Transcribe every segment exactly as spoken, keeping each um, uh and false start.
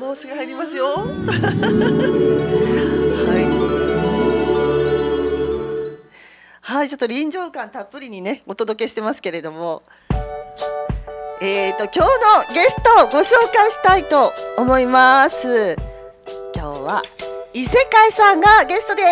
もうすぐ入りますよ。はい、はい、ちょっと臨場感たっぷりにねお届けしてますけれども、えーと今日のゲストをご紹介したいと思います。今日は異世界さんがゲストです。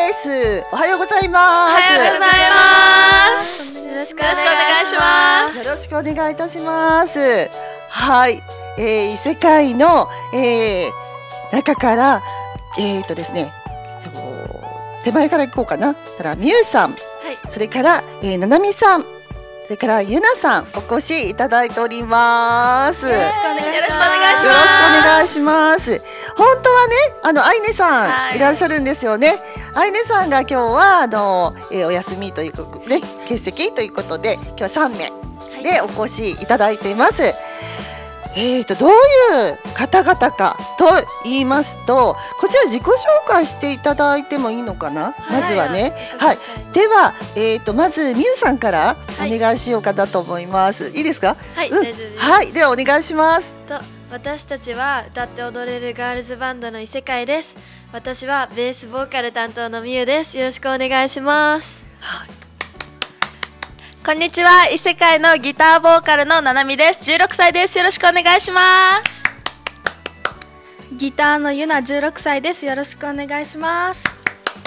おはようございます。 おはようございます。よろしくお願いします。 よろしくお願いいたします。はい、えー、異世界の、えー、中からえーとですね手前からいこうかな。たらみゆさん、はい、それから、えー、ななみさん、それからゆなさんお越しいただいております。 よろしくお願いします。よろしくお願いします。 よろしくお願いします。本当はね、あのあいねさんいらっしゃるんですよね。あいねさんが今日はあの、えー、お休みということで、ね、欠席ということで今日はさんめいでお越しいただいています。はい、えーとどういう方々かと言いますと、こちら自己紹介していただいてもいいのかな、はい、まずはね、はい、では、えーとまずみゆさんからお願いしようかなと思います。はい、いいですか？ はい、 うん、 大丈夫です。 はい、ではお願いします。 と私たちは歌って踊れるガールズバンドの異世界です。私はベースボーカル担当のみゆです。よろしくお願いします。はい、 こんにちは、異世界のギターボーカルのななみです。じゅうろくさいです。よろしくお願いします。 ギターのゆなじゅうろくさいです。よろしくお願いします。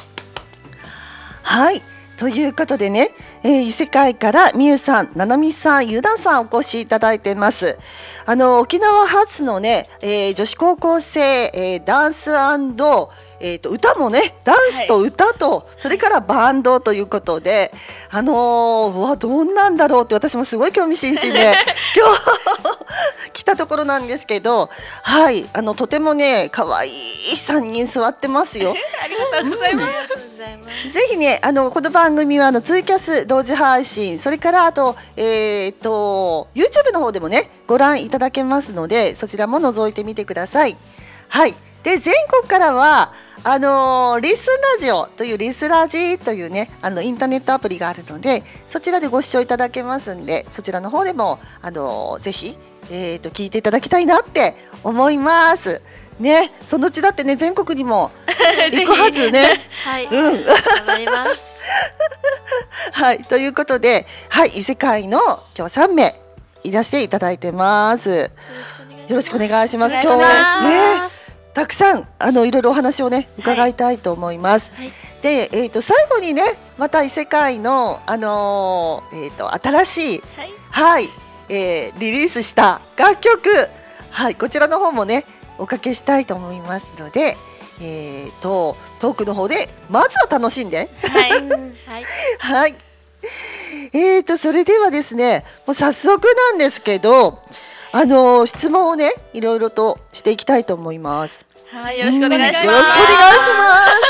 はい、ということでね、えー、異世界からみゆさん、ななみさん、ゆなさんお越しいただいてます。あの沖縄発のね、えー、女子高校生、えー、ダンス&えー、と歌もね、ダンスと歌と、はい、それからバンドということで、あのー、わどんなんだろうって私もすごい興味津々で今日来たところなんですけど、はい、あのとてもね可愛いさんにん座ってますよ。 ありがとうございます。 うん、ぜひね、あのこの番組はあのツイキャス同時配信、それからあと,、えー、と YouTube の方でもねご覧いただけますので、そちらも覗いてみてください。はい、で全国からはあのー、リスラジオというリスラジというねあのインターネットアプリがあるので、そちらでご視聴いただけますんで、そちらの方でも、あのー、ぜひ、えー、と聞いていただきたいなって思いますね。そのうちだってね全国にも行くはずね。 はい、 うん、 頑張ります。 はい、ということで、はい、異世界の今日はさんめいいらしていただいてます。よろしくお願いします。今日はねたくさんあのいろいろお話をね伺いたいと思います。はい、で、えー、と最後にねまた異世界の、あのーえー、と新しい、はいはいえー、リリースした楽曲、はい、こちらの方もねおかけしたいと思いますので、えー、とトークの方でまずは楽しんで、 はいはいはい、えー、とそれではですね、もう早速なんですけど、あのー、質問をねいろいろとしていきたいと思います。 はい、よろしくお願いします。 よろしくお願いします。